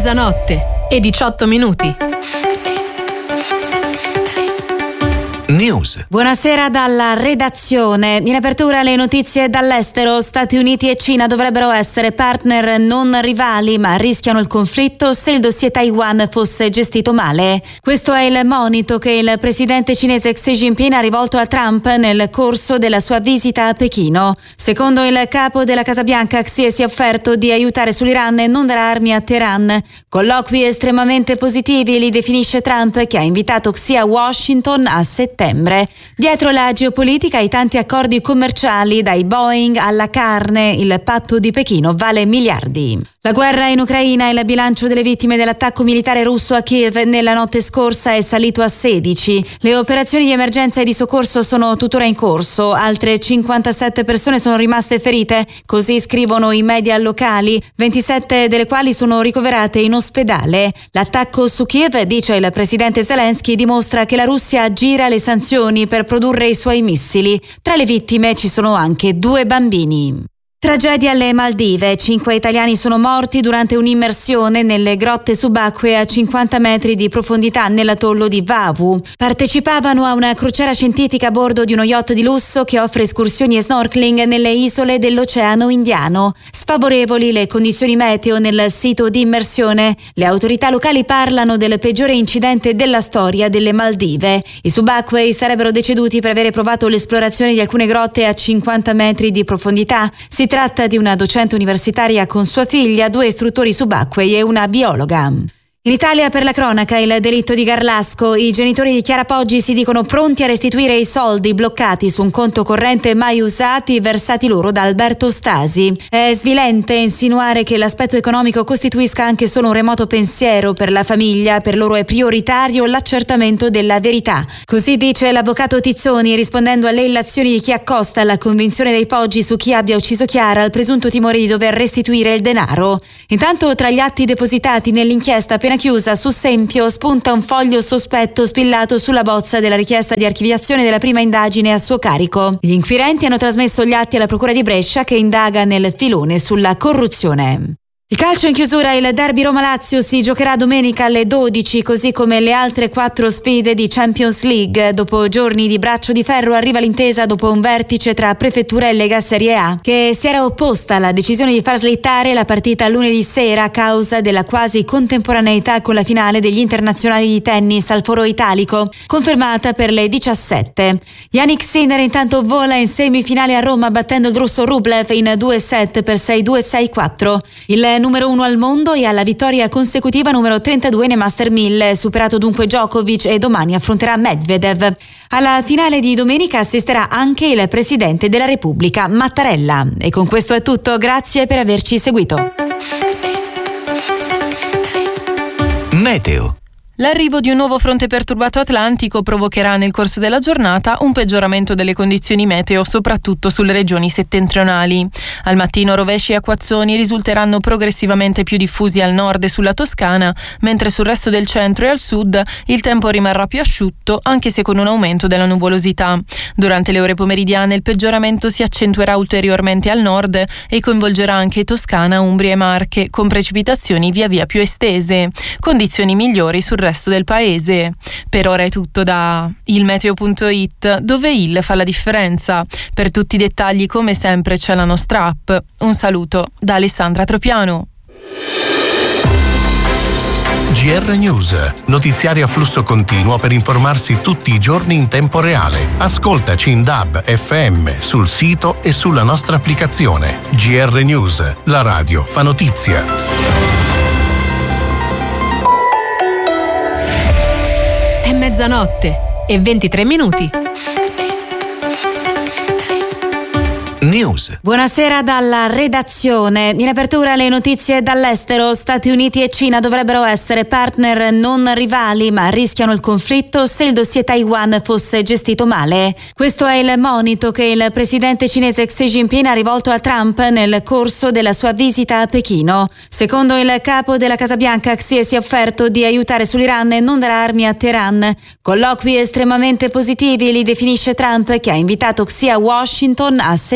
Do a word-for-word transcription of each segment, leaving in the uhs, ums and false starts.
mezzanotte e diciotto minuti. News. Buonasera dalla redazione. In apertura le notizie dall'estero. Stati Uniti e Cina dovrebbero essere partner non rivali, ma rischiano il conflitto se il dossier Taiwan fosse gestito male. Questo è il monito che il presidente cinese Xi Jinping ha rivolto a Trump nel corso della sua visita a Pechino. Secondo il capo della Casa Bianca, Xi si è offerto di aiutare sull'Iran e non dare armi a Teheran. Colloqui estremamente positivi li definisce Trump, che ha invitato Xi a Washington a settembre. Dietro la geopolitica i tanti accordi commerciali, dai Boeing alla carne, il patto di Pechino vale miliardi. La guerra in Ucraina e il bilancio delle vittime dell'attacco militare russo a Kiev nella notte scorsa è salito a sedici. Le operazioni di emergenza e di soccorso sono tuttora in corso. Altre cinquantasette persone sono rimaste ferite, così scrivono i media locali, ventisette delle quali sono ricoverate in ospedale. L'attacco su Kiev, dice il presidente Zelensky, dimostra che la Russia aggira le sanzioni per produrre i suoi missili. Tra le vittime ci sono anche due bambini. Tragedia alle Maldive. Cinque italiani sono morti durante un'immersione nelle grotte subacquee a cinquanta metri di profondità nell'atollo di Vavu. Partecipavano a una crociera scientifica a bordo di uno yacht di lusso che offre escursioni e snorkeling nelle isole dell'Oceano Indiano. Sfavorevoli le condizioni meteo nel sito di immersione. Le autorità locali parlano del peggiore incidente della storia delle Maldive. I subacquei sarebbero deceduti per aver provato l'esplorazione di alcune grotte a cinquanta metri di profondità. Si Si tratta di una docente universitaria con sua figlia, due istruttori subacquei e una biologa. In Italia, per la cronaca, il delitto di Garlasco. I genitori di Chiara Poggi si dicono pronti a restituire i soldi bloccati su un conto corrente mai usati versati loro da Alberto Stasi. È svilente insinuare che l'aspetto economico costituisca anche solo un remoto pensiero per la famiglia. Per loro è prioritario l'accertamento della verità. Così dice l'avvocato Tizzoni, rispondendo alle illazioni di chi accosta la convinzione dei Poggi su chi abbia ucciso Chiara al presunto timore di dover restituire il denaro. Intanto, tra gli atti depositati nell'inchiesta appena chiusa su Sempio spunta un foglio sospetto spillato sulla bozza della richiesta di archiviazione della prima indagine a suo carico. Gli inquirenti hanno trasmesso gli atti alla Procura di Brescia, che indaga nel filone sulla corruzione. Il calcio in chiusura, il derby Roma-Lazio si giocherà domenica alle dodici, così come le altre quattro sfide di Champions League. Dopo giorni di braccio di ferro arriva l'intesa dopo un vertice tra Prefettura e Lega Serie A, che si era opposta alla decisione di far slittare la partita lunedì sera a causa della quasi contemporaneità con la finale degli internazionali di tennis al Foro Italico, confermata per le diciassette. Yannick Sinner intanto vola in semifinale a Roma battendo il russo Rublev in due set per sei due sei quattro. Il numero uno al mondo e alla vittoria consecutiva numero trentadue nei Master mille, superato dunque Djokovic, e domani affronterà Medvedev. Alla finale di domenica assisterà anche il Presidente della Repubblica, Mattarella. E con questo è tutto, grazie per averci seguito. Meteo. L'arrivo di un nuovo fronte perturbato atlantico provocherà nel corso della giornata un peggioramento delle condizioni meteo, soprattutto sulle regioni settentrionali. Al mattino rovesci e acquazzoni risulteranno progressivamente più diffusi al nord e sulla Toscana, mentre sul resto del centro e al sud il tempo rimarrà più asciutto, anche se con un aumento della nuvolosità. Durante le ore pomeridiane il peggioramento si accentuerà ulteriormente al nord e coinvolgerà anche Toscana, Umbria e Marche, con precipitazioni via via più estese. Condizioni migliori sul resto del paese. Per ora è tutto da ilmeteo punto it, dove il fa la differenza. Per tutti i dettagli, come sempre, c'è la nostra app. Un saluto da Alessandra Tropiano. G R News, notiziario a flusso continuo per informarsi tutti i giorni in tempo reale. Ascoltaci in D A B, F M, sul sito e sulla nostra applicazione. G R News, la radio fa notizia. È mezzanotte e ventitré minuti. News. Buonasera dalla redazione. In apertura le notizie dall'estero. Stati Uniti e Cina dovrebbero essere partner non rivali, ma rischiano il conflitto se il dossier Taiwan fosse gestito male. Questo è il monito che il presidente cinese Xi Jinping ha rivolto a Trump nel corso della sua visita a Pechino. Secondo il capo della Casa Bianca, Xi si è offerto di aiutare sull'Iran e non dare armi a Teheran. Colloqui estremamente positivi li definisce Trump, che ha invitato Xi a Washington a settembre.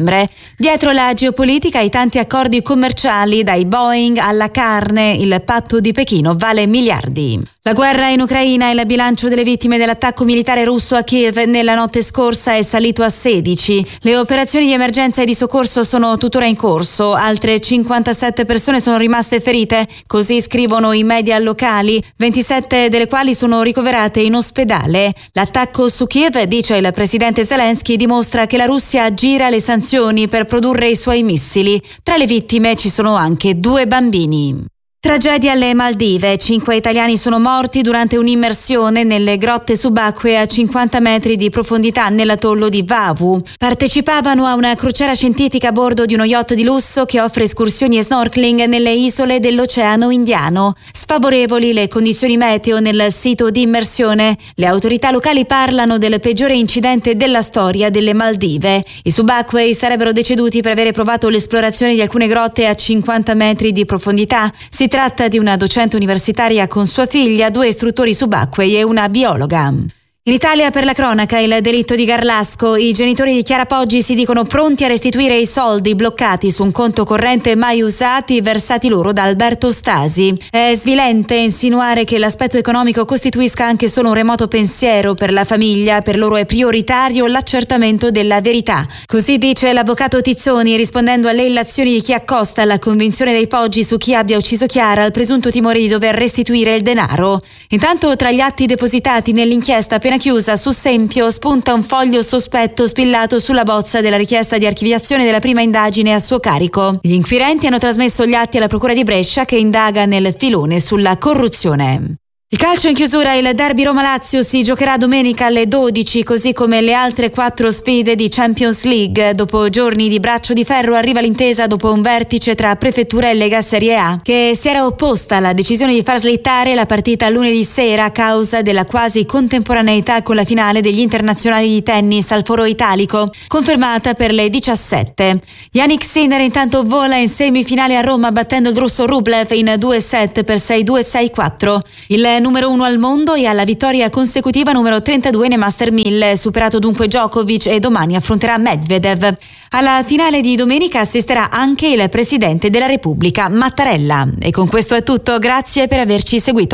settembre. Dietro la geopolitica i tanti accordi commerciali, dai Boeing alla carne, il patto di Pechino vale miliardi. La guerra in Ucraina e il bilancio delle vittime dell'attacco militare russo a Kiev nella notte scorsa è salito a sedici. Le operazioni di emergenza e di soccorso sono tuttora in corso. Altre cinquantasette persone sono rimaste ferite, così scrivono i media locali, ventisette delle quali sono ricoverate in ospedale. L'attacco su Kiev, dice il presidente Zelensky, dimostra che la Russia aggira le sanzioni per produrre i suoi missili. Tra le vittime ci sono anche due bambini. Tragedia alle Maldive. Cinque italiani sono morti durante un'immersione nelle grotte subacquee a cinquanta metri di profondità nell'atollo di Vavu. Partecipavano a una crociera scientifica a bordo di uno yacht di lusso che offre escursioni e snorkeling nelle isole dell'Oceano Indiano. Sfavorevoli le condizioni meteo nel sito di immersione. Le autorità locali parlano del peggiore incidente della storia delle Maldive. I subacquei sarebbero deceduti per avere provato l'esplorazione di alcune grotte a cinquanta metri di profondità. Si Si tratta di una docente universitaria con sua figlia, due istruttori subacquei e una biologa. In Italia, per la cronaca, il delitto di Garlasco. I genitori di Chiara Poggi si dicono pronti a restituire i soldi bloccati su un conto corrente mai usati versati loro da Alberto Stasi. È svilente insinuare che l'aspetto economico costituisca anche solo un remoto pensiero per la famiglia. Per loro è prioritario l'accertamento della verità. Così dice l'avvocato Tizzoni, rispondendo alle illazioni di chi accosta la convinzione dei Poggi su chi abbia ucciso Chiara al presunto timore di dover restituire il denaro. Intanto, tra gli atti depositati nell'inchiesta appena chiusa su Sempio spunta un foglio sospetto spillato sulla bozza della richiesta di archiviazione della prima indagine a suo carico. Gli inquirenti hanno trasmesso gli atti alla Procura di Brescia, che indaga nel filone sulla corruzione. Il calcio in chiusura, il derby Roma-Lazio si giocherà domenica alle dodici, così come le altre quattro sfide di Champions League. Dopo giorni di braccio di ferro arriva l'intesa dopo un vertice tra Prefettura e Lega Serie A, che si era opposta alla decisione di far slittare la partita lunedì sera a causa della quasi contemporaneità con la finale degli internazionali di tennis al Foro Italico, confermata per le diciassette. Yannick Sinner intanto vola in semifinale a Roma battendo il russo Rublev in due set per sei due sei quattro. Il numero uno al mondo e alla vittoria consecutiva numero trentadue nei Master mille, superato dunque Djokovic, e domani affronterà Medvedev. Alla finale di domenica assisterà anche il Presidente della Repubblica, Mattarella. E con questo è tutto, grazie per averci seguito.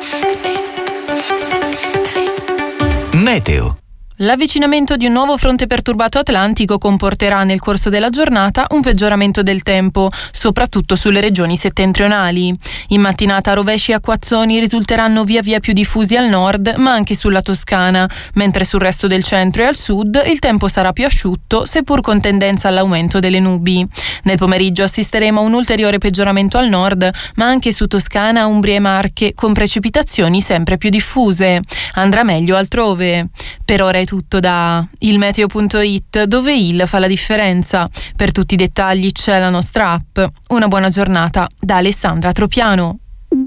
Meteo. L'avvicinamento di un nuovo fronte perturbato atlantico comporterà nel corso della giornata un peggioramento del tempo, soprattutto sulle regioni settentrionali. In mattinata rovesci e acquazzoni risulteranno via via più diffusi al nord, ma anche sulla Toscana, mentre sul resto del centro e al sud il tempo sarà più asciutto, seppur con tendenza all'aumento delle nubi. Nel pomeriggio assisteremo a un ulteriore peggioramento al nord, ma anche su Toscana, Umbria e Marche, con precipitazioni sempre più diffuse. Andrà meglio altrove. Per ora è tutto da il meteo punto it, dove il fa la differenza. Per tutti i dettagli c'è la nostra app. Una buona giornata da Alessandra Tropiano.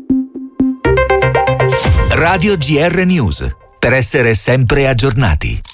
Radio G R News, per essere sempre aggiornati.